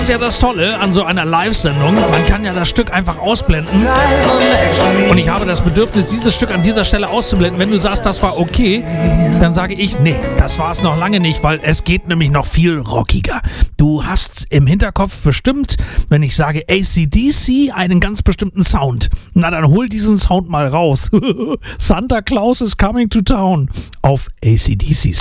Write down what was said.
ist ja das Tolle an so einer Live-Sendung. Man kann ja das Stück einfach ausblenden. Und ich habe das Bedürfnis, dieses Stück an dieser Stelle auszublenden. Wenn du sagst, das war okay, dann sage ich, nee, das war es noch lange nicht, weil es geht nämlich noch viel rockiger. Du hast im Hinterkopf bestimmt, wenn ich sage AC/DC, einen ganz bestimmten Sound. Na, dann hol diesen Sound mal raus. Santa Claus is coming to town auf AC/DC.